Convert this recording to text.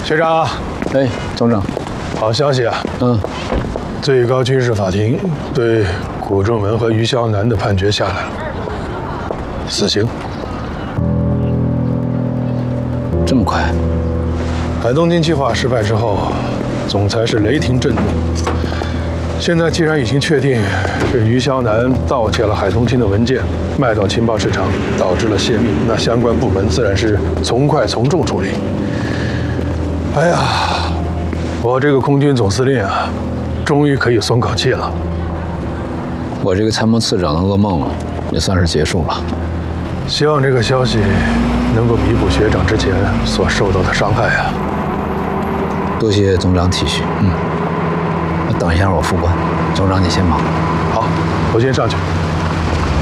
学长， 哎，总长， 好消息啊！最高军事法庭对古仲文和于霄南的判决下来了，死刑。 这么快？ 海东金计划失败之后，总裁是雷霆震怒。现在既然已经确定是于霄南盗窃了海东金的文件，卖到情报市场，导致了泄密，那相关部门自然是从快从重处理。哎呀，我这个空军总司令啊，终于可以松口气了。 我这个参谋次长的噩梦也算是结束了。 希望这个消息能够弥补学长之前所受到的伤害啊！ 多谢总长体恤。等一下我副官，总长你先忙。 好，我先上去。